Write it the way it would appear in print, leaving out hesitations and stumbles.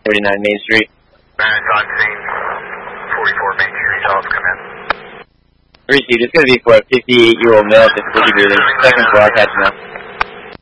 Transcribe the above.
39 Main Street. It's on scene. 44 Main Street. Calls come in. Received. It's going to be for a 58-year-old male difficulty breathing. Second floor, I'll catch you now.